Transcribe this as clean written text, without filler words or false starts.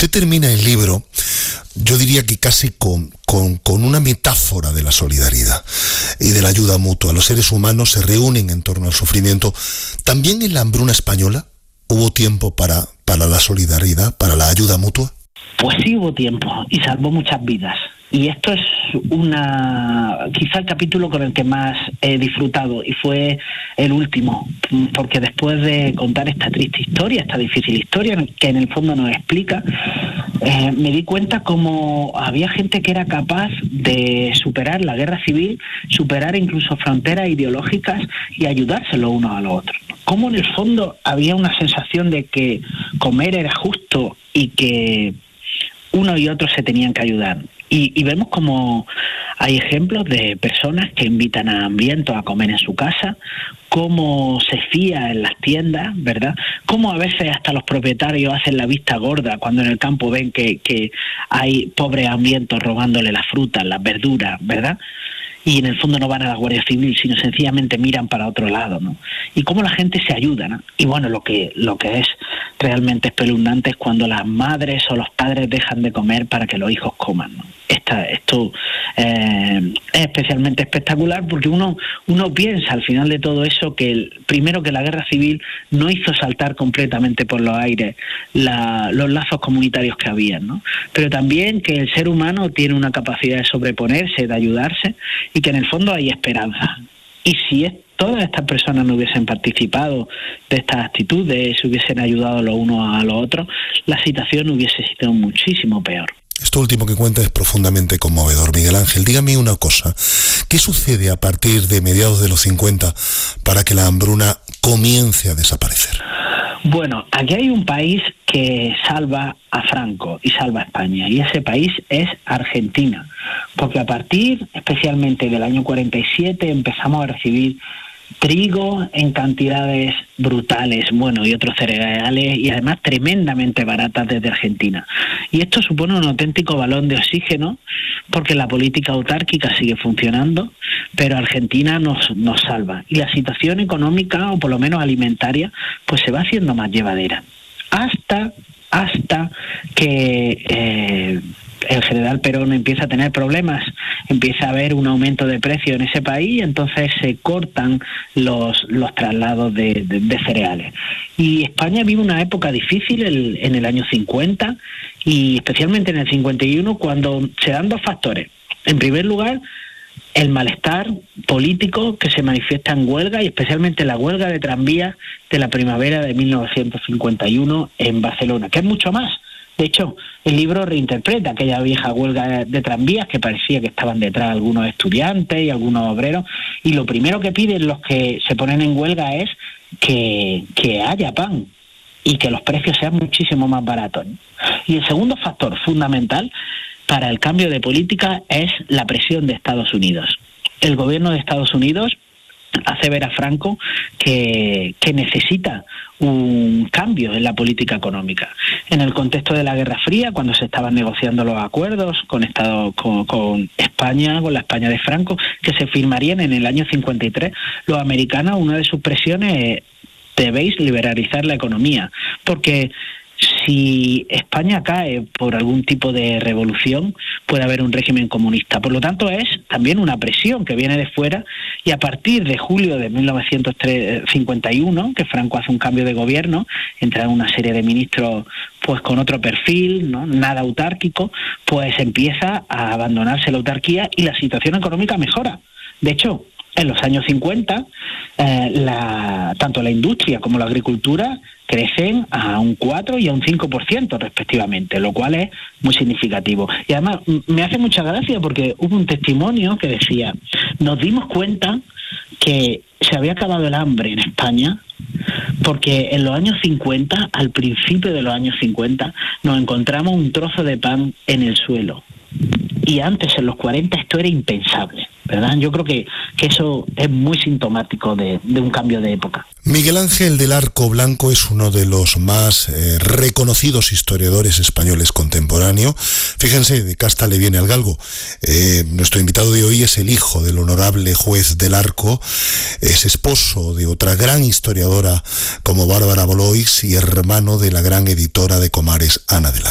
Usted termina el libro, yo diría que casi con una metáfora de la solidaridad y de la ayuda mutua. Los seres humanos se reúnen en torno al sufrimiento. ¿También en la hambruna española hubo tiempo para la solidaridad, para la ayuda mutua? Pues sí hubo tiempo y salvó muchas vidas. Y esto es quizá el capítulo con el que más he disfrutado, y fue el último, porque después de contar esta triste historia, esta difícil historia que en el fondo nos explica, me di cuenta cómo había gente que era capaz de superar la guerra civil, superar incluso fronteras ideológicas y ayudarse los unos a los otros. Cómo en el fondo había una sensación de que comer era justo y que uno y otro se tenían que ayudar. Y vemos como hay ejemplos de personas que invitan a hambrientos a comer en su casa, cómo se fía en las tiendas, ¿verdad? Cómo a veces hasta los propietarios hacen la vista gorda cuando en el campo ven que hay pobres hambrientos robándole las frutas, las verduras, ¿verdad? Y en el fondo no van a la Guardia Civil, sino sencillamente miran para otro lado, ¿no? Y cómo la gente se ayuda, ¿no? Y bueno, lo que es realmente espeluznante es cuando las madres o los padres dejan de comer para que los hijos coman, ¿no? Esto es especialmente espectacular porque uno piensa al final de todo eso que primero que la guerra civil no hizo saltar completamente por los aires los lazos comunitarios que había, ¿no? Pero también que el ser humano tiene una capacidad de sobreponerse, de ayudarse, y que en el fondo hay esperanza. Y si todas estas personas no hubiesen participado de estas actitudes, se hubiesen ayudado los unos a los otros, la situación hubiese sido muchísimo peor. Esto último que cuenta es profundamente conmovedor, Miguel Ángel. Dígame una cosa, ¿qué sucede a partir de mediados de los 50 para que la hambruna comience a desaparecer? Bueno, aquí hay un país que salva a Franco y salva a España, y ese país es Argentina, porque a partir especialmente del año 47 empezamos a recibir trigo en cantidades brutales, bueno, y otros cereales, y además tremendamente baratas desde Argentina. Y esto supone un auténtico balón de oxígeno, porque la política autárquica sigue funcionando, pero Argentina nos salva. Y la situación económica, o por lo menos alimentaria, pues se va haciendo más llevadera. Hasta que el general Perón empieza a tener problemas, empieza a haber un aumento de precio en ese país, y entonces se cortan los traslados de cereales. Y España vive una época difícil en el año 50 y especialmente en el 51, cuando se dan dos factores. En primer lugar, el malestar político que se manifiesta en huelga, y especialmente la huelga de tranvías de la primavera de 1951 en Barcelona, que es mucho más. De hecho, el libro reinterpreta aquella vieja huelga de tranvías que parecía que estaban detrás algunos estudiantes y algunos obreros, y lo primero que piden los que se ponen en huelga es que haya pan y que los precios sean muchísimo más baratos, ¿no? Y el segundo factor fundamental para el cambio de política es la presión de Estados Unidos. El gobierno de Estados Unidos hace ver a Franco que necesita un cambio en la política económica. En el contexto de la Guerra Fría, cuando se estaban negociando los acuerdos con España, con la España de Franco, que se firmarían en el año 53, los americanos, una de sus presiones es: debéis liberalizar la economía, porque si España cae por algún tipo de revolución, puede haber un régimen comunista. Por lo tanto, es también una presión que viene de fuera, y a partir de julio de 1951, que Franco hace un cambio de gobierno, entra una serie de ministros pues con otro perfil, ¿no? Nada autárquico, pues empieza a abandonarse la autarquía y la situación económica mejora. De hecho, en los años 50, tanto la industria como la agricultura crecen a un 4 y a un 5% respectivamente, lo cual es muy significativo. Y además me hace mucha gracia porque hubo un testimonio que decía: nos dimos cuenta que se había acabado el hambre en España porque en los años 50, al principio de los años 50, nos encontramos un trozo de pan en el suelo. Y antes, en los 40, esto era impensable, ¿verdad? Yo creo que eso es muy sintomático de un cambio de época. Miguel Ángel del Arco Blanco es uno de los más reconocidos historiadores españoles contemporáneos. Fíjense, de casta le viene al galgo. Nuestro invitado de hoy es el hijo del honorable juez del Arco, es esposo de otra gran historiadora como Bárbara Bolois y hermano de la gran editora de Comares, Ana del Arco.